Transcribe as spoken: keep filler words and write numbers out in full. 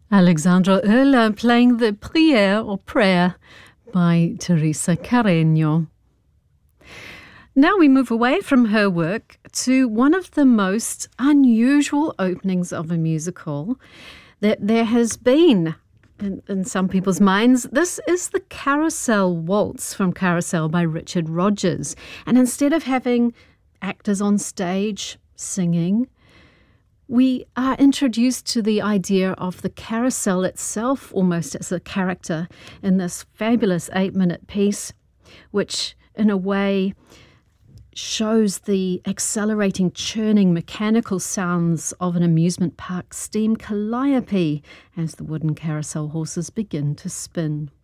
Alexandra Earle playing the Prière or Prayer by Teresa Carreño. Now we move away from her work to one of the most unusual openings of a musical that there has been in, in some people's minds. This is the Carousel Waltz from Carousel by Richard Rodgers. And instead of having actors on stage singing, we are introduced to the idea of the carousel itself almost as a character in this fabulous eight-minute piece, which in a way shows the accelerating, churning, mechanical sounds of an amusement park steam calliope as the wooden carousel horses begin to spin.